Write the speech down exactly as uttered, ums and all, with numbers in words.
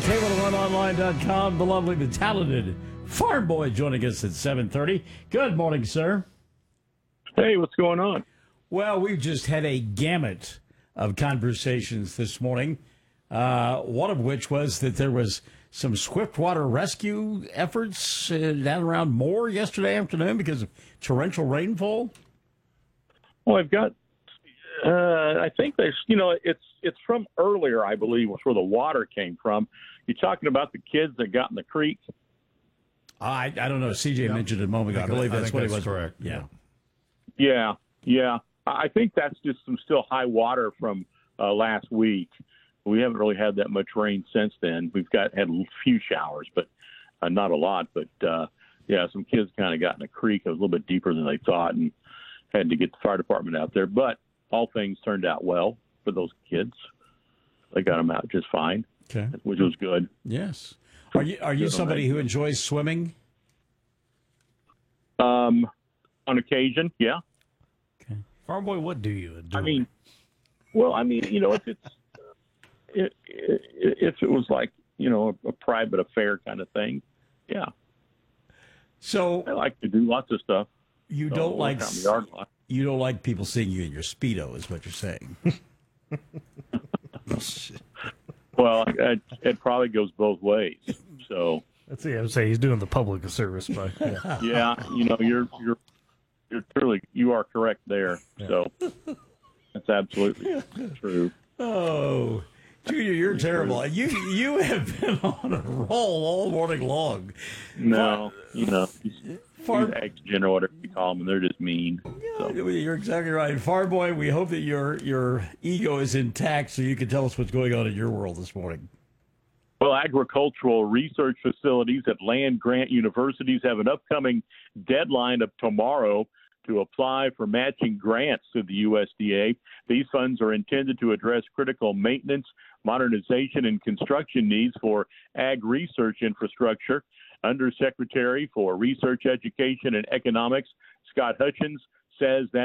K one oh one online dot com. The lovely, the talented Farm Boy joining us at seven thirty. Good morning, sir. Hey, what's going on? Well, we've just had a gamut of conversations this morning, uh, one of which was that there was some swiftwater rescue efforts uh, down around Moore yesterday afternoon because of torrential rainfall. Well, I've got, uh, I think there's, you know, it's it's from earlier, I believe, was where the water came from. You're talking about the kids that got in the creek? I I don't know. C J yeah. mentioned it a moment ago. I, I believe that's think what that's it was. Correct. Yeah. Yeah, yeah. I think that's just some still high water from uh, last week. We haven't really had that much rain since then. We've got had a few showers, but uh, not a lot. But, uh, yeah, some kids kind of got in a creek. It was a little bit deeper than they thought and had to get the fire department out there. But all things turned out well for those kids. They got them out just fine, okay, which was good. Yes. Are you are you somebody who enjoys swimming? Um, on occasion, yeah. Okay. Farm Boy, what do you do? I mean, well, I mean, you know, if it's it, it, if it was like, you know, a, a private affair kind of thing, yeah. So I like to do lots of stuff. You so don't like yard you don't like people seeing you in your Speedo, is what you're saying. Well, it, it probably goes both ways. So that's it. I would say he's doing the public a service by. Yeah. yeah, you know, you're you're you're truly you are correct there. Yeah. So that's absolutely true. Oh, Junior, you're terrible. You you have been on a roll all morning long. No, but, you know, Far, these ex-gen or whatever you call them, and they're just mean. Yeah, so. You're exactly right. Farm Boy, we hope that your your ego is intact so you can tell us what's going on in your world this morning. Well, agricultural research facilities at land-grant universities have an upcoming deadline of tomorrow to apply for matching grants to the U S D A. These funds are intended to address critical maintenance, modernization, and construction needs for ag research infrastructure. Undersecretary for Research, Education, and Economics, Scott Hutchins, says that